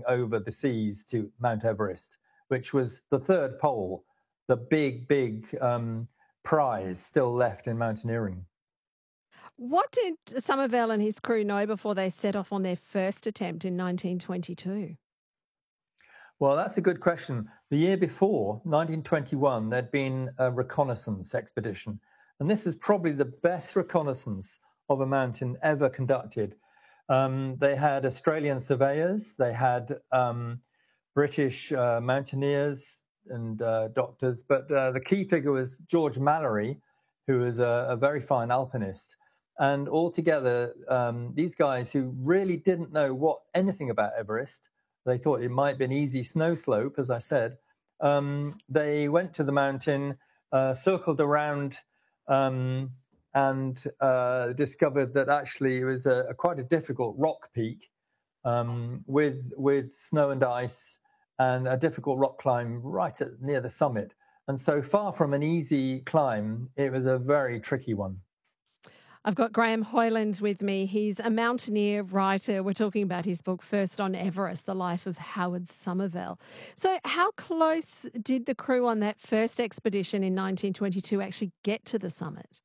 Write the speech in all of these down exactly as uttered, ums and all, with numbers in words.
over the seas to Mount Everest, which was the third pole, the big, big um, prize still left in mountaineering. What did Somerville and his crew know before they set off on their first attempt in nineteen twenty-two? Well, that's a good question. The year before, nineteen twenty-one, there'd been a reconnaissance expedition. And this was probably the best reconnaissance of a mountain ever conducted. Um, they had Australian surveyors, they had um, British uh, mountaineers and uh, doctors, but uh, the key figure was George Mallory, who was a, a very fine alpinist. And altogether, um, these guys who really didn't know what anything about Everest, they thought it might be an easy snow slope, as I said. Um, they went to the mountain, uh, circled around, um, and uh, discovered that actually it was a, a quite a difficult rock peak um, with with snow and ice and a difficult rock climb right at near the summit. And so far from an easy climb, it was a very tricky one. I've got Graham Hoyland with me. He's a mountaineer writer. We're talking about his book, First on Everest, The Life of Howard Somerville. So how close did the crew on that first expedition in nineteen twenty-two actually get to the summit?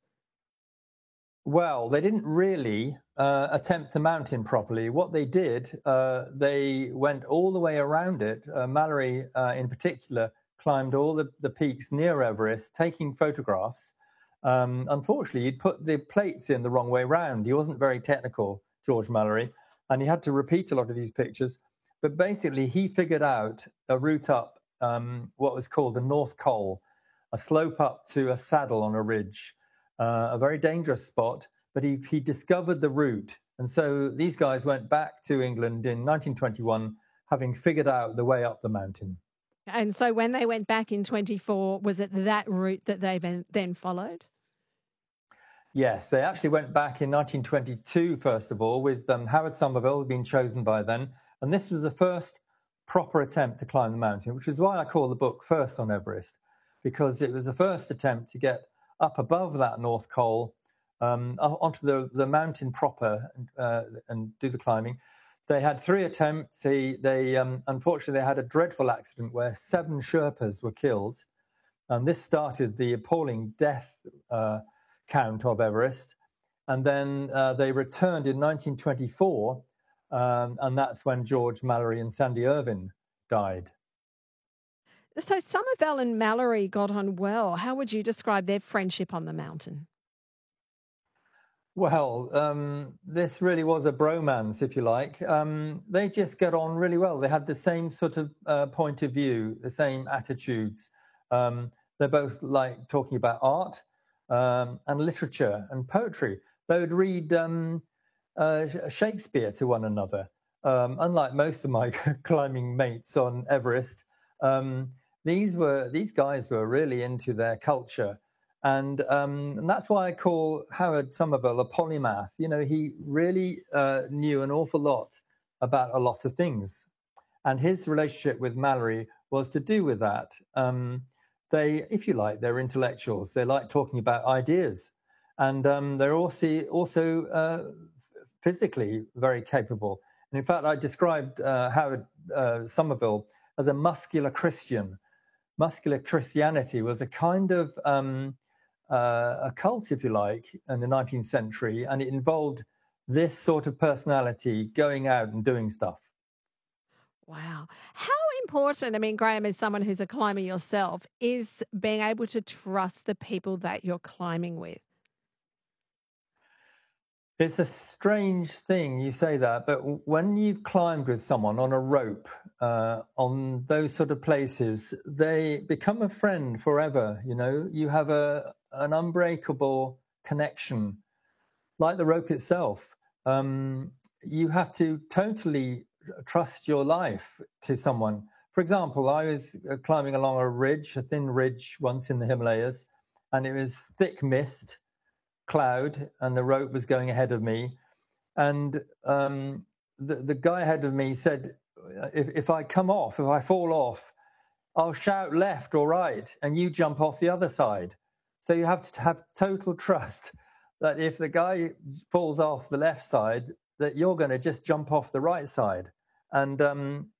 Well, they didn't really uh, attempt the mountain properly. What they did, uh, they went all the way around it. Uh, Mallory, uh, in particular, climbed all the, the peaks near Everest, taking photographs. Um, unfortunately, he'd put the plates in the wrong way round. He wasn't very technical, George Mallory, and he had to repeat a lot of these pictures. But basically, he figured out a route up um, what was called the North Col, a slope up to a saddle on a ridge, uh, a very dangerous spot. But he, he discovered the route. And so these guys went back to England in nineteen twenty-one, having figured out the way up the mountain. And so when they went back in twenty-four, was it that route that they then followed? Yes, they actually went back in nineteen twenty-two, first of all, with um, Howard Somerville being chosen by then. And this was the first proper attempt to climb the mountain, which is why I call the book First on Everest, because it was the first attempt to get up above that North Col, um, onto the, the mountain proper uh, and do the climbing. They had three attempts. They, they um, unfortunately, they had a dreadful accident where seven Sherpas were killed. And this started the appalling death uh, count of Everest. And then uh, they returned in nineteen twenty-four, um, and that's when George Mallory and Sandy Irvine died. So Somerville and Mallory got on well. How would you describe their friendship on the mountain? Well, um, this really was a bromance, if you like. Um, they just get on really well. They had the same sort of uh, point of view, the same attitudes. Um, they're both like talking about art um, and literature and poetry. They would read um, uh, Shakespeare to one another. Um, unlike most of my climbing mates on Everest, um, these were these guys were really into their culture. And, um, and that's why I call Howard Somerville a polymath. You know, he really uh, knew an awful lot about a lot of things. And his relationship with Mallory was to do with that. Um, they, if you like, they're intellectuals. They like talking about ideas. And um, they're also, also uh, physically very capable. And in fact, I described uh, Howard uh, Somerville as a muscular Christian. Muscular Christianity was a kind of um, uh, a cult, if you like, in the nineteenth century, and it involved this sort of personality going out and doing stuff. Wow. How important, I mean, Graham, as someone who's a climber yourself, is being able to trust the people that you're climbing with? It's a strange thing you say that, but when you've climbed with someone on a rope, uh, on those sort of places, they become a friend forever. You know, you have a an unbreakable connection, like the rope itself. Um, you have to totally trust your life to someone. For example, I was climbing along a ridge, a thin ridge once in the Himalayas, and it was thick mist, cloud, and the rope was going ahead of me. And um, the, the guy ahead of me said, if, if I come off, if I fall off, I'll shout left or right, and you jump off the other side. So you have to have total trust that if the guy falls off the left side, that you're going to just jump off the right side. And um,